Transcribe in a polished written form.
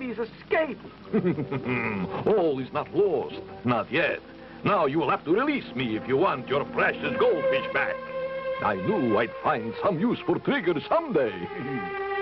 he's escaped. All is not lost. Not yet. Now you will have to release me if you want your precious goldfish back. I knew I'd find some use for Trigger someday.